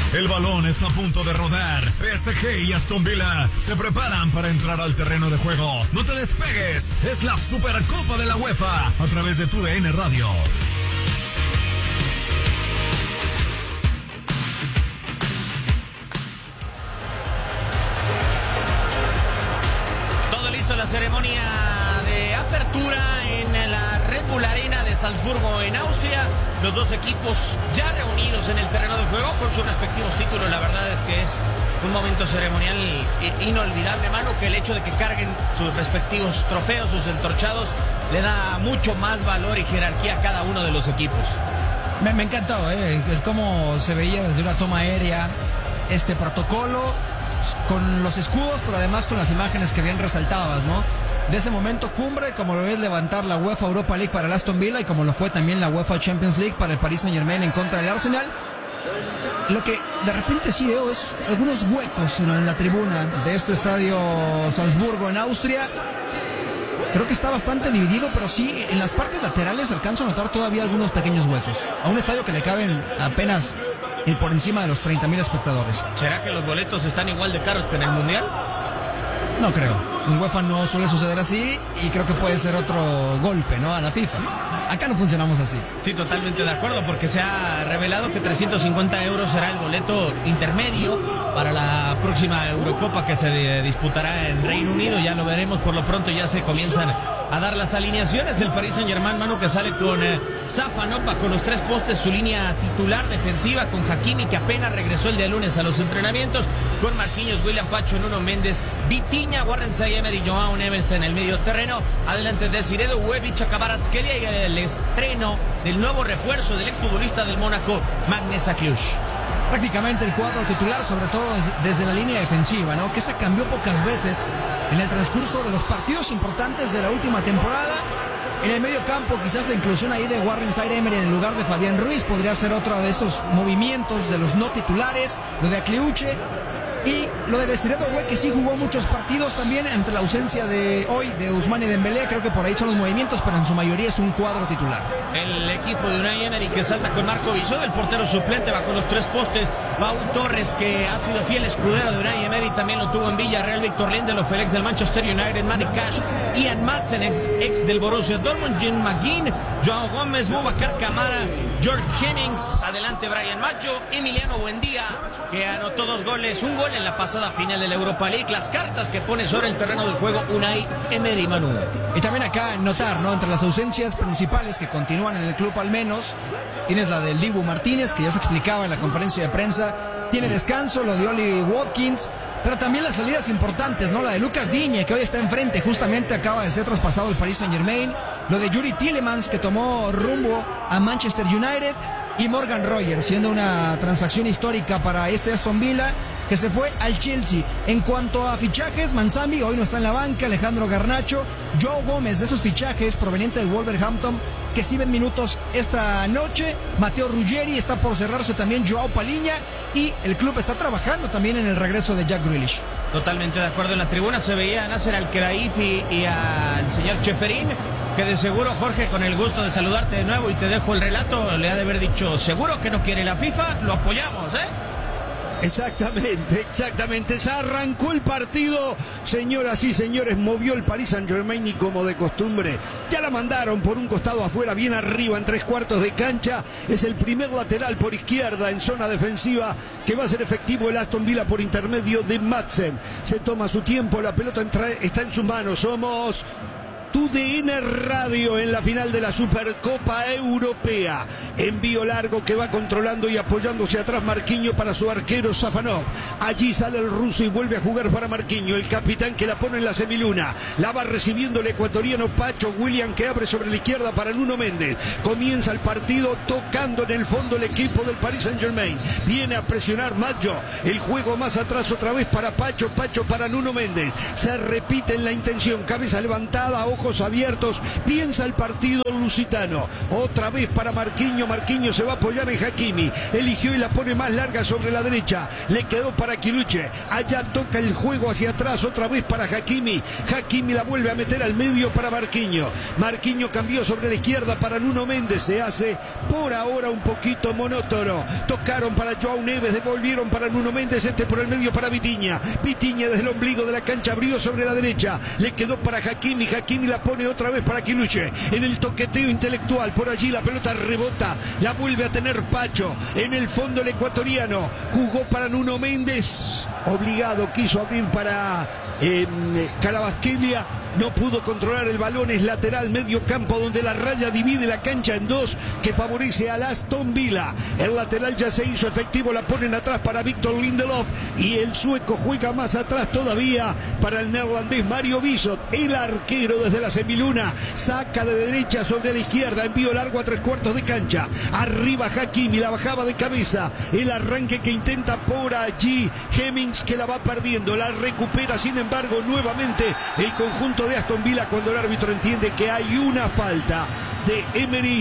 El balón está a punto de rodar. PSG y Aston Villa se preparan para entrar al terreno de juego. No te despegues. Es la Supercopa de la UEFA a través de TUDN Radio. Todo listo, la ceremonia de apertura en la Red Bull Arena de Salzburgo, en Austria. Los dos equipos ya reunidos en el terreno de juego con sus respectivos títulos. La verdad es que es un momento ceremonial inolvidable, Manu, que el hecho de que carguen sus respectivos trofeos, sus entorchados, le da mucho más valor y jerarquía a cada uno de los equipos. Me encantó cómo se veía desde una toma aérea este protocolo con los escudos, pero además con las imágenes que bien resaltabas, ¿no? De ese momento cumbre, como lo es levantar la UEFA Europa League para el Aston Villa y como lo fue también la UEFA Champions League para el Paris Saint-Germain en contra del Arsenal. Lo que de repente sí veo es algunos huecos en la tribuna de este estadio Salzburgo en Austria. Creo que está bastante dividido, pero sí en las partes laterales alcanzo a notar todavía algunos pequeños huecos. A un estadio que le caben apenas por encima de los 30,000 espectadores. ¿Será que los boletos están igual de caros que en el Mundial? No creo. En UEFA no suele suceder así y creo que puede ser otro golpe, ¿no? A la FIFA. Acá no funcionamos así. Sí, totalmente de acuerdo, porque se ha revelado que 350 euros será el boleto intermedio para la próxima Eurocopa que se disputará en Reino Unido. Ya lo veremos, por lo pronto ya se comienzan a dar las alineaciones. El Paris Saint-Germain, Manu, que sale con Zafanov con los tres postes, su línea titular defensiva, con Hakimi, que apenas regresó el día lunes a los entrenamientos, con Marquinhos, William Pacho, Nuno Méndez, Vitinha, Warren Zaïre-Emery, Joao Neves en el medio terreno. Adelante Desiré Doué, Kvaratskhelia, y el estreno del nuevo refuerzo del exfutbolista del Mónaco, Magnus Aklus. Prácticamente el cuadro titular, sobre todo desde la línea defensiva, ¿no? Que se cambió pocas veces en el transcurso de los partidos importantes de la última temporada. En el medio campo, quizás la inclusión ahí de Warren Zaïre-Emery en el lugar de Fabián Ruiz podría ser otro de esos movimientos de los no titulares, lo de Akliuche. Y lo de Desiré Doué, que sí jugó muchos partidos también ante la ausencia de hoy de Ousmane Dembélé. Creo que por ahí son los movimientos, pero en su mayoría es un cuadro titular. El equipo de Unai Emery, que salta con Marco Visot, el portero suplente bajo los tres postes. Pau Torres, que ha sido fiel escudero de Unai Emery, también lo tuvo en Villarreal. Víctor Lindelof, el ex del Manchester United. Matty Cash, Ian Madsen, ex del Borussia Dortmund. Jim McGinn, Joao Gómez, Boubacar Kamara, George Hemmings. Adelante Brian Macho, Emiliano Buendía, que anotó 2 goles, un gol en la pasada final de la Europa League. Las cartas que pone sobre el terreno del juego Unai Emery, Manu. Y también acá notar, ¿no? Entre las ausencias principales que continúan en el club, al menos tienes la del Dibu Martínez, que ya se explicaba en la conferencia de prensa. Tiene descanso lo de Oli Watkins, pero también las salidas importantes, ¿no? La de Lucas Digne, que hoy está enfrente, justamente acaba de ser traspasado el Paris Saint-Germain. Lo de Yuri Tielemans, que tomó rumbo a Manchester United. Y Morgan Rogers, siendo una transacción histórica para este Aston Villa, que se fue al Chelsea. En cuanto a fichajes, Manzambi hoy no está en la banca, Alejandro Garnacho, Joao Gómez, de esos fichajes proveniente del Wolverhampton, que sí ven minutos esta noche. Matteo Ruggeri, está por cerrarse también Joao Palhinha, y el club está trabajando también en el regreso de Jack Grealish. Totalmente de acuerdo. En la tribuna se veía a Nasser Al-Khelaifi y al señor Cheferín, que de seguro, Jorge, con el gusto de saludarte de nuevo y te dejo el relato, le ha de haber dicho: seguro que no quiere la FIFA, lo apoyamos, ¿eh? Exactamente. Ya arrancó el partido, señoras y señores. Movió el Paris Saint-Germain y, como de costumbre, ya la mandaron por un costado afuera, bien arriba, en 3/4 de cancha. Es el primer lateral por izquierda en zona defensiva que va a ser efectivo el Aston Villa por intermedio de Madsen. Se toma su tiempo, la pelota está en sus manos. Somos TUDN Radio en la final de la Supercopa Europea. Envío largo que va controlando y apoyándose atrás Marquinhos para su arquero Zafanov. Allí sale el ruso y vuelve a jugar para Marquinhos, el capitán que la pone en la semiluna. La va recibiendo el ecuatoriano Pacho. William, que abre sobre la izquierda para Nuno Méndez. Comienza el partido tocando en el fondo el equipo del Paris Saint-Germain. Viene a presionar Maggio. El juego más atrás otra vez para Pacho. Pacho para Nuno Méndez. Se repite en la intención. Cabeza levantada, ojos brazos abiertos. Piensa el partido lusitano. Otra vez para Marquinhos. Marquinhos se va a apoyar en Hakimi. Eligió y la pone más larga sobre la derecha. Le quedó para Quiluche. Allá toca el juego hacia atrás. Otra vez para Hakimi. Hakimi la vuelve a meter al medio para Marquinhos. Marquinhos cambió sobre la izquierda para Nuno Méndez. Se hace por ahora un poquito monótono. Tocaron para João Neves. Devolvieron para Nuno Méndez. Este por el medio para Vitinha. Vitinha desde el ombligo de la cancha abrió sobre la derecha. Le quedó para Hakimi. Hakimi la pone otra vez para Quiluche. En el toqueteo intelectual. Por allí la pelota rebota. La vuelve a tener Pacho. En el fondo el ecuatoriano. Jugó para Nuno Méndez. Obligado. Quiso abrir para Carabasquelia. No pudo controlar el balón, es lateral medio campo donde la raya divide la cancha en dos que favorece al Aston Villa. El lateral ya se hizo efectivo, la ponen atrás para Victor Lindelof y el sueco juega más atrás todavía para el neerlandés Mario Bisot. El arquero desde la semiluna saca de derecha sobre la izquierda, envío largo a 3/4 de cancha. Arriba Hakimi, la bajaba de cabeza, el arranque que intenta por allí Hemmings que la va perdiendo, la recupera sin embargo nuevamente el conjunto de Aston Villa cuando el árbitro entiende que hay una falta de Emery.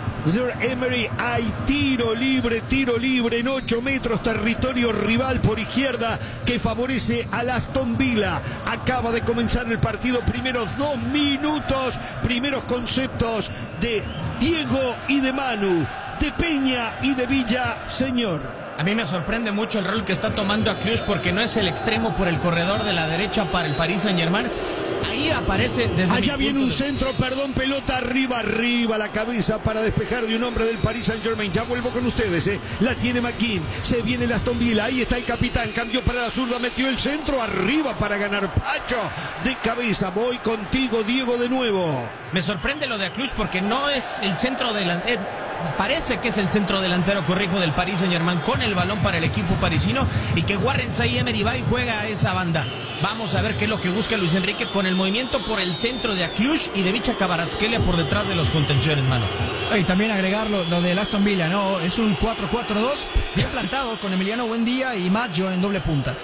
Emery, hay tiro libre en 8 metros, territorio rival por izquierda que favorece al Aston Villa. Acaba de comenzar el partido, primeros 2 minutos, primeros conceptos de Diego y de Manu, de Peña y de Villa, señor. A mí me sorprende mucho el rol que está tomando a Cluj porque no es el extremo por el corredor de la derecha para el Paris Saint-Germain. Ahí aparece desde allá viene un centro, pelota arriba la cabeza para despejar de un hombre del Paris Saint-Germain. Ya vuelvo con ustedes, la tiene McKean, se viene el Aston Villa, ahí está el capitán, cambió para la zurda, metió el centro, arriba para ganar Pacho de cabeza. Voy contigo, Diego, de nuevo. Me sorprende lo de Cluj porque no es el centro delantero. Parece que es el centro delantero, corrijo, del Paris Saint-Germain con el balón para el equipo parisino y que Warren Zaïre-Emery va y juega a esa banda. Vamos a ver qué es lo que busca Luis Enrique con el movimiento por el centro de Cluj y de Vicha Kvaratskhelia por detrás de los contenciones, mano. Y también agregar lo del Aston Villa, ¿no? Es un 4-4-2 bien plantado con Emiliano Buendía y Maggio en doble punta.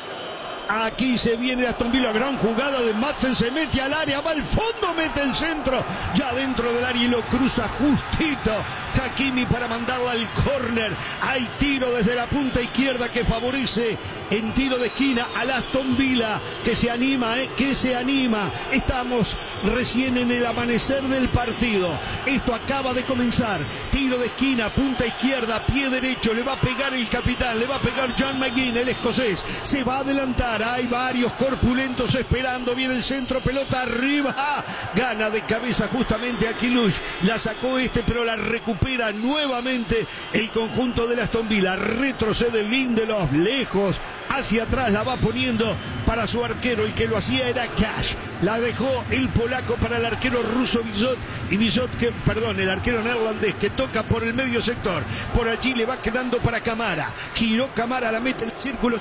Aquí se viene Aston Villa, gran jugada de Madsen, se mete al área, va al fondo, mete el centro, ya dentro del área y lo cruza justito Hakimi para mandarla al córner. Hay tiro desde la punta izquierda que favorece en tiro de esquina al Aston Villa, que se anima, que se anima. Estamos recién en el amanecer del partido. Esto acaba de comenzar. Tiro de esquina, punta izquierda, pie derecho, le va a pegar el capitán, le va a pegar John McGinn, el escocés. Se va a adelantar, hay varios corpulentos esperando, viene el centro, pelota arriba. Gana de cabeza justamente a Quiluche. La sacó pero la recupera nuevamente el conjunto del Aston Villa. Retrocede Lindelof, lejos. Hacia atrás la va poniendo para su arquero, el que lo hacía era Cash. La dejó el polaco para el arquero ruso Bisot. Y Bisot, el arquero neerlandés que toca por el medio sector. Por allí le va quedando para Camara. Giró Camara, la mete en el círculo.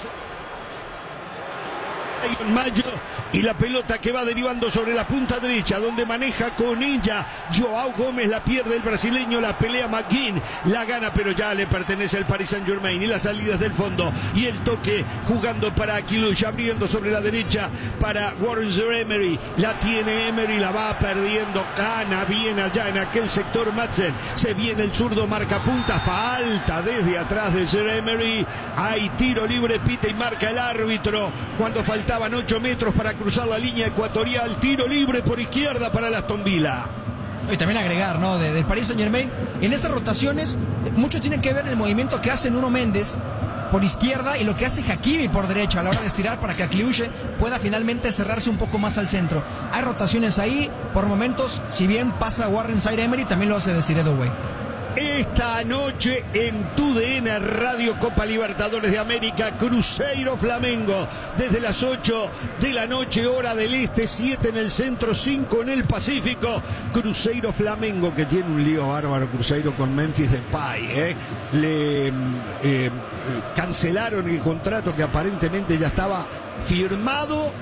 En Mayo y la pelota que va derivando sobre la punta derecha donde maneja con ella Joao Gómez, la pierde el brasileño, la pelea McGinn, la gana pero ya le pertenece al Paris Saint-Germain. Y las salidas del fondo y el toque jugando para Quiluche, abriendo sobre la derecha para Warren Zaïre-Emery, la tiene Emery, la va perdiendo, gana bien allá en aquel sector Madsen, se viene el zurdo, marca punta, falta desde atrás de Zaïre-Emery. Hay tiro libre, pita y marca el árbitro cuando faltaban 8 metros para cruzar la línea ecuatorial. Tiro libre por izquierda para el Aston Villa. Y también agregar, ¿no? Del Paris Saint-Germain, en estas rotaciones, mucho tiene que ver el movimiento que hace Nuno Méndez por izquierda y lo que hace Hakimi por derecha a la hora de estirar para que Quiluche pueda finalmente cerrarse un poco más al centro. Hay rotaciones ahí, por momentos, si bien pasa Warren Zaïre-Emery, también lo hace Desiré Doué. Esta noche en TUDN Radio Copa Libertadores de América, Cruzeiro Flamengo, desde las 8 de la noche, hora del este, 7 en el centro, 5 en el Pacífico. Cruzeiro Flamengo, que tiene un lío bárbaro, Cruzeiro con Memphis Depay, le cancelaron el contrato que aparentemente ya estaba firmado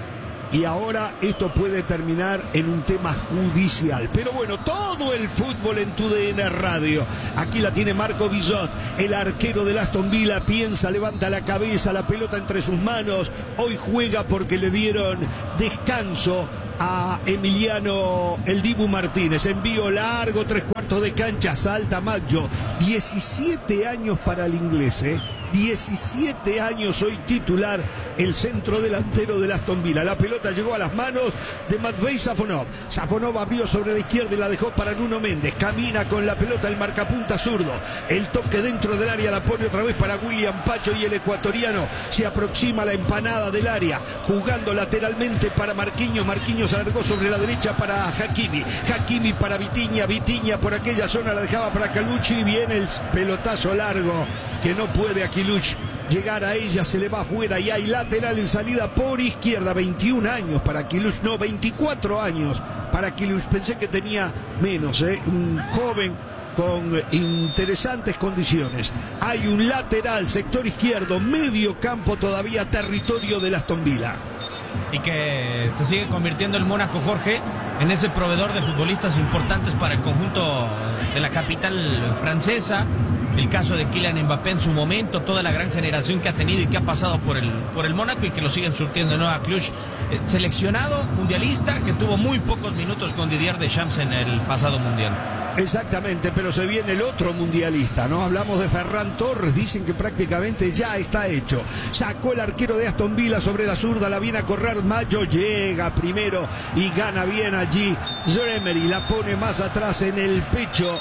y ahora esto puede terminar en un tema judicial. Pero bueno, todo el fútbol en TUDN Radio. Aquí la tiene Marco Bizot, el arquero del Aston Villa, piensa, levanta la cabeza, la pelota entre sus manos. Hoy juega porque le dieron descanso a Emiliano el Dibu Martínez. Envío largo, 3/4 de cancha, salta Maggio. 17 años para el inglés, 17 años, hoy titular, el centro delantero del Aston Villa. La pelota llegó a las manos de Matvei Safonov. Safonov abrió sobre la izquierda y la dejó para Nuno Méndez. Camina con la pelota el marcapunta zurdo. El toque dentro del área la pone otra vez para William Pacho, y el ecuatoriano se aproxima a la empanada del área, jugando lateralmente para Marquinhos. Marquinhos alargó sobre la derecha para Hakimi. Hakimi para Vitinha. Vitinha por aquella zona la dejaba para Calucci. Viene el pelotazo largo que no puede Aquiluch llegar a ella, se le va afuera y hay lateral en salida por izquierda. 21 años para Aquiluch, no, 24 años para Aquiluch. Pensé que tenía menos, un joven con interesantes condiciones. Hay un lateral, sector izquierdo, medio campo todavía, territorio del Aston Villa. Y que se sigue convirtiendo el Mónaco, Jorge, en ese proveedor de futbolistas importantes para el conjunto de la capital francesa. El caso de Kylian Mbappé en su momento, toda la gran generación que ha tenido y que ha pasado por el Mónaco y que lo siguen surtiendo de nuevo a Cluj. Seleccionado mundialista que tuvo muy pocos minutos con Didier Deschamps en el pasado mundial. Exactamente, pero se viene el otro mundialista, ¿no? Hablamos de Ferran Torres, dicen que prácticamente ya está hecho. Sacó el arquero de Aston Villa sobre la zurda, la viene a correr Maggio, llega primero y gana bien allí Zaïre-Emery, la pone más atrás en el pecho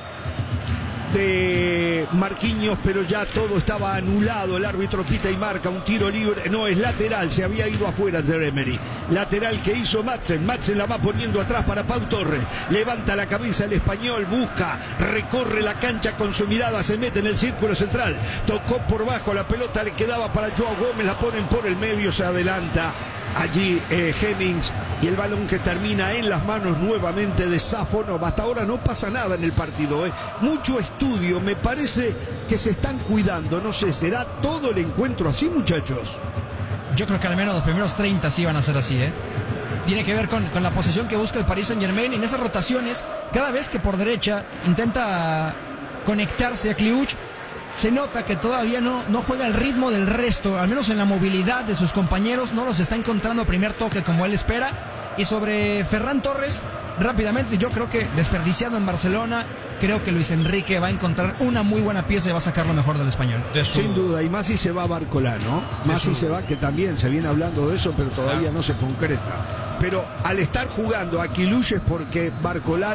de Marquinhos, pero ya todo estaba anulado. El árbitro pita y marca un tiro libre. No, es lateral, se había ido afuera Zaïre-Emery. Lateral que hizo Madsen. Madsen la va poniendo atrás para Pau Torres. Levanta la cabeza el español, busca, recorre la cancha con su mirada, se mete en el círculo central. Tocó por bajo, la pelota le quedaba para Joao Gómez, la ponen por el medio, se adelanta allí Hemmings, y el balón que termina en las manos nuevamente de Safonov. Hasta ahora no pasa nada en el partido, mucho estudio, me parece que se están cuidando. No sé, ¿será todo el encuentro así, muchachos? Yo creo que al menos los primeros 30 sí van a ser así, Tiene que ver con la posesión que busca el Paris Saint-Germain en esas rotaciones. Cada vez que por derecha intenta conectarse a Kliuch, se nota que todavía no juega al ritmo del resto, al menos en la movilidad de sus compañeros, no los está encontrando a primer toque como él espera. Y sobre Ferran Torres, rápidamente, yo creo que desperdiciado en Barcelona, creo que Luis Enrique va a encontrar una muy buena pieza y va a sacar lo mejor del español. Sin duda, y más si se va a Barcolá, ¿no? Más si se va, que también se viene hablando de eso, pero todavía no se concreta. Pero al estar jugando a Aquiluch es porque Barcolá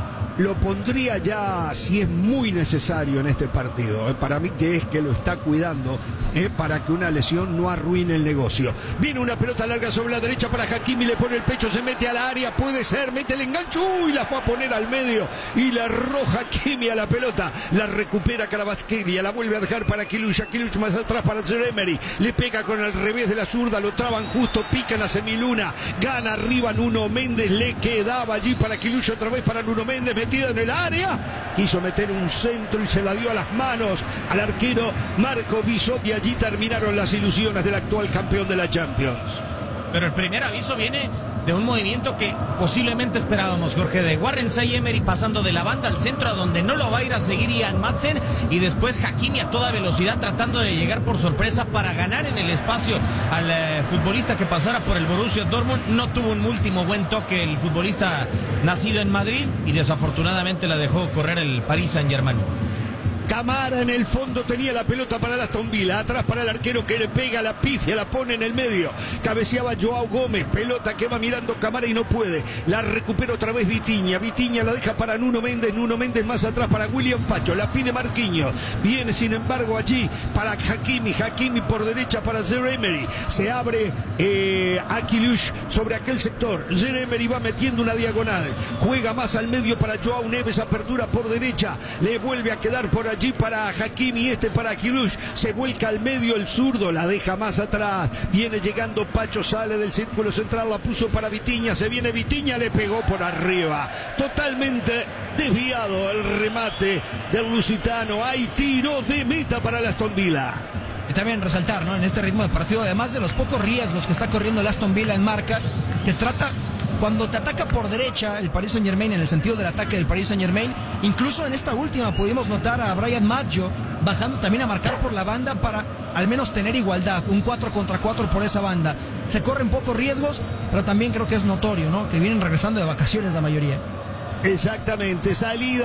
lo pondría ya, si es muy necesario en este partido. Para mí que es que lo está cuidando, para que una lesión no arruine el negocio. Viene una pelota larga sobre la derecha para Hakimi, le pone el pecho, se mete a la área, puede ser, mete el engancho, uy, la fue a poner al medio y la arroja Hakimi a la pelota, la recupera Kvaratskhelia, la vuelve a dejar para Aquiluch más atrás para Zaïre-Emery, le pega con el revés de la zurda, lo traban justo, pican a semiluna, gana arriba Nuno Méndez, le quedaba allí para Aquiluch, otra vez para Nuno Méndez, metido en el área, quiso meter un centro y se la dio a las manos al arquero Marco Bizot, y allí terminaron las ilusiones del actual campeón de la Champions. Pero el primer aviso viene de un movimiento que posiblemente esperábamos, Jorge, de Warren Zaïre-Emery pasando de la banda al centro, a donde no lo va a ir a seguir Ian Madsen, y después Hakimi a toda velocidad tratando de llegar por sorpresa para ganar en el espacio al futbolista que pasara por el Borussia Dortmund. No tuvo un último buen toque el futbolista nacido en Madrid y desafortunadamente la dejó correr el Paris Saint-Germain. Camara en el fondo tenía la pelota para el Aston Villa, atrás para el arquero que le pega la pifia, la pone en el medio, cabeceaba Joao Gómez, pelota que va mirando Camara y no puede, la recupera otra vez Vitinha la deja para Nuno Méndez más atrás para William Pacho, la pide Marquinhos, viene sin embargo allí para Hakimi por derecha para Zaïre-Emery, se abre Aquiluch sobre aquel sector, Zaïre-Emery va metiendo una diagonal, juega más al medio para Joao Neves, apertura por derecha, le vuelve a quedar por allí para Hakimi, para Aquiluch, se vuelca al medio el zurdo, la deja más atrás, viene llegando Pacho, sale del círculo central, la puso para Vitinha, se viene Vitinha, le pegó por arriba, totalmente desviado el remate del lusitano. Hay tiro de meta para el Aston Villa. también resaltar, ¿no? En este ritmo de partido, además de los pocos riesgos que está corriendo el Aston Villa en marca, que trata, cuando te ataca por derecha el Paris Saint-Germain, en el sentido del ataque del Paris Saint-Germain, incluso en esta última pudimos notar a Bryan Maggio bajando también a marcar por la banda para al menos tener igualdad, un 4 contra 4 por esa banda. Se corren pocos riesgos, pero también creo que es notorio, ¿no? Que vienen regresando de vacaciones la mayoría. Exactamente, salida.